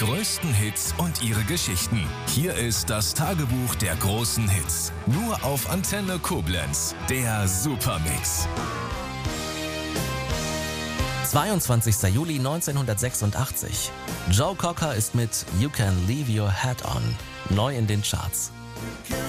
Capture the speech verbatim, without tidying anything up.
größten Hits und ihre Geschichten. Hier ist das Tagebuch der großen Hits. Nur auf Antenne Koblenz. Der Supermix. zweiundzwanzigster Juli neunzehnhundertsechsundachtzig. Joe Cocker ist mit You Can Leave Your Hat On neu in den Charts.